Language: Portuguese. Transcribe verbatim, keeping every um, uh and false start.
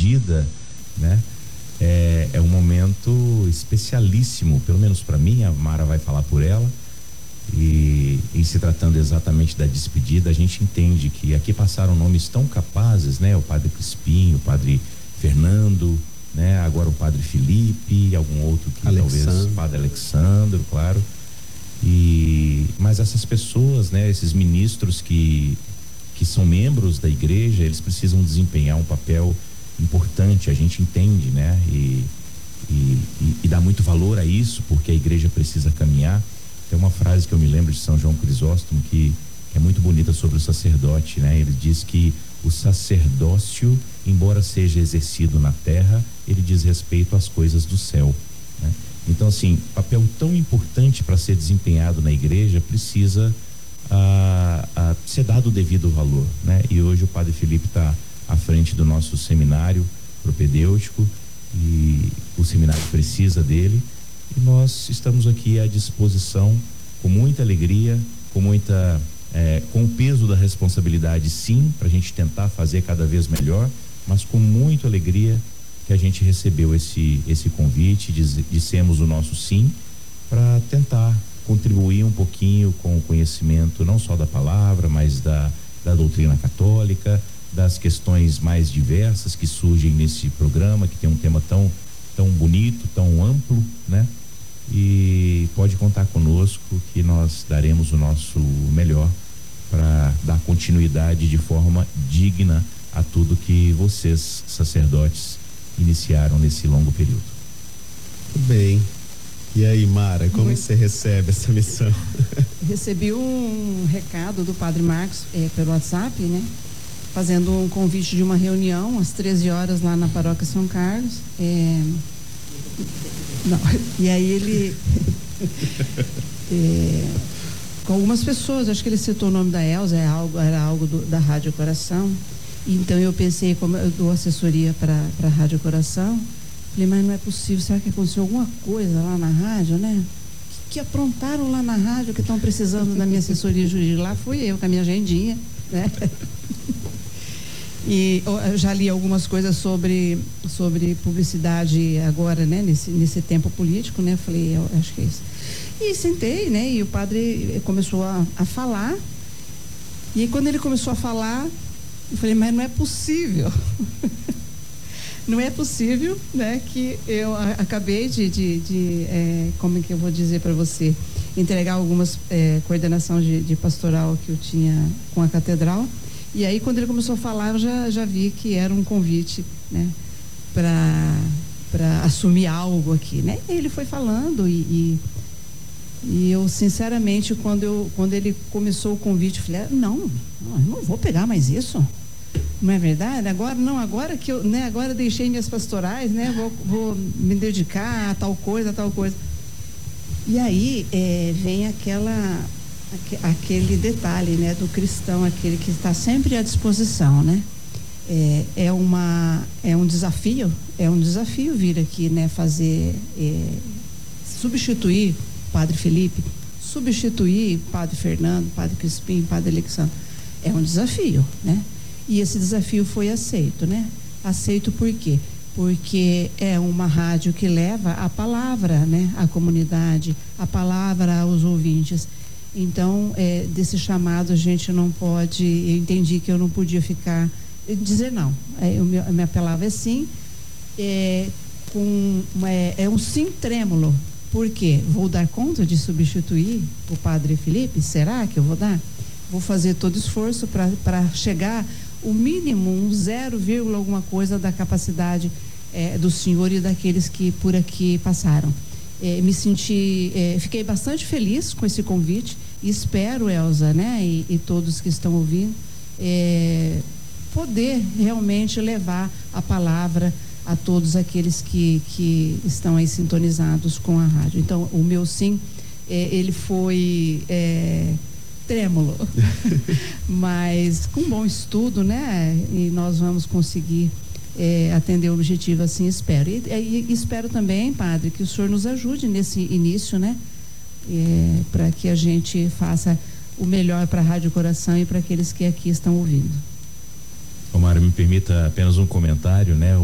despedida, né? É, é um momento especialíssimo, pelo menos para mim. A Mara vai falar por ela. E em se tratando exatamente da despedida, a gente entende que aqui passaram nomes tão capazes, né? O padre Crispim, o padre Fernando, né? Agora o padre Felipe, algum outro que Alexandre. talvez, padre Alexandre, claro. E mas essas pessoas, né? Esses ministros que que são membros da igreja, eles precisam desempenhar um papel importante, a gente entende, né? E, e, e, e dá muito valor a isso, porque a igreja precisa caminhar. Tem uma frase que eu me lembro de São João Crisóstomo que, que é muito bonita sobre o sacerdote, né? Ele diz que o sacerdócio, embora seja exercido na terra, ele diz respeito às coisas do céu, né? Então, assim, papel tão importante para ser desempenhado na igreja precisa a, a ser dado o devido valor, né? E hoje o padre Felipe está à frente do nosso seminário propedêutico e o seminário precisa dele. E nós estamos aqui à disposição com muita alegria, com muita, é, com o peso da responsabilidade, sim, para a gente tentar fazer cada vez melhor, mas com muita alegria que a gente recebeu esse esse convite, diz, dissemos o nosso sim para tentar contribuir um pouquinho com o conhecimento não só da palavra, mas da, da doutrina católica, das questões mais diversas que surgem nesse programa, que tem um tema tão tão bonito, tão amplo, né? E pode contar conosco que nós daremos o nosso melhor para dar continuidade de forma digna a tudo que vocês, sacerdotes, iniciaram nesse longo período. Muito bem. E aí, Mara, como Muito. você recebe essa missão? Recebi um recado do Padre Marcos é, pelo WhatsApp, né? Fazendo um convite de uma reunião às treze horas lá na Paróquia São Carlos. É, não, e aí ele é, com algumas pessoas, acho que ele citou o nome da Elza, é algo, era algo do, da Rádio Coração. Então eu pensei, como eu dou assessoria para a Rádio Coração, falei, mas não é possível, será que aconteceu alguma coisa lá na rádio, né? Que, que aprontaram lá na rádio que estão precisando da minha assessoria jurídica? Lá fui eu com a minha agendinha, né? E eu já li algumas coisas sobre sobre publicidade agora, né, nesse nesse tempo político, né? Falei, eu acho que é isso. E sentei, né? E o padre começou a, a falar. E aí, quando ele começou a falar, eu falei, mas não é possível. Não é possível, né? Que eu a, acabei de, de, de é, como é que eu vou dizer para você, entregar algumas é, coordenação de, de pastoral que eu tinha com a catedral. E aí, quando ele começou a falar, eu já, já vi que era um convite, né, para para assumir algo aqui, né? E ele foi falando e, e, e eu, sinceramente, quando, eu, quando ele começou o convite, eu falei, ah, não, não, eu não vou pegar mais isso. Não é verdade? Agora, não, agora que eu, né, agora eu deixei minhas pastorais, né, vou, vou me dedicar a tal coisa, a tal coisa. E aí, é, vem aquela... aquele detalhe, né, do cristão, aquele que está sempre à disposição, né? É, é uma é um desafio, é um desafio vir aqui, né, fazer é, substituir Padre Felipe, substituir Padre Fernando, Padre Crispim, Padre Alexandre. É um desafio, né? E esse desafio foi aceito, né? Aceito por quê? Porque é uma rádio que leva a palavra, né, à comunidade, a palavra aos ouvintes. Então, é, desse chamado a gente não pode, eu entendi que eu não podia ficar, dizer não, é, o meu, a minha palavra é sim, é, com, é, é um sim trêmulo, por quê? Vou dar conta de substituir o Padre Felipe? Será que eu vou dar? Vou fazer todo esforço para chegar o mínimo, um zero, alguma coisa da capacidade é, do senhor e daqueles que por aqui passaram. É, me senti, é, fiquei bastante feliz com esse convite e espero, Elza, né, e, e todos que estão ouvindo, é, poder realmente levar a palavra a todos aqueles que, que estão aí sintonizados com a rádio. Então, o meu sim, é, ele foi é, trêmulo, mas com bom estudo, né, e nós vamos conseguir É, atender o objetivo, assim espero. E, e, e espero também, padre, que o senhor nos ajude nesse início, né? É, para que a gente faça o melhor para a Rádio Coração e para aqueles que aqui estão ouvindo. Omar, me permita apenas um comentário, né?